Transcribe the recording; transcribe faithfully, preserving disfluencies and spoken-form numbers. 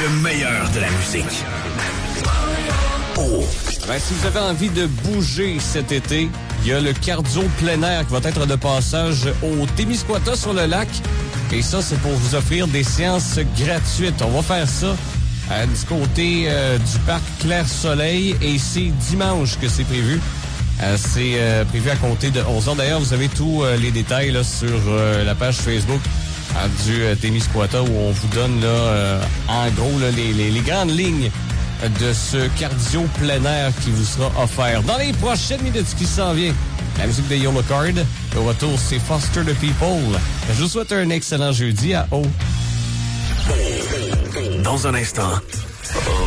Le meilleur de la musique. Oh. Ben, si vous avez envie de bouger cet été, il y a le cardio plein air qui va être de passage au Témiscouata sur le lac. Et ça, c'est pour vous offrir des séances gratuites. On va faire ça euh, du côté euh, du parc Clair-Soleil et c'est dimanche que c'est prévu. Euh, c'est euh, prévu à compter de onze heures. D'ailleurs, vous avez tous euh, les détails là, sur euh, la page Facebook euh, du euh, Témiscouata où on vous donne là, euh, en gros là, les, les, les grandes lignes de ce cardio plein air qui vous sera offert. Dans les prochaines minutes, ce qui s'en vient, la musique de Yellow Card. Au retour, c'est Foster the People. Je vous souhaite un excellent jeudi à O. Dans un instant,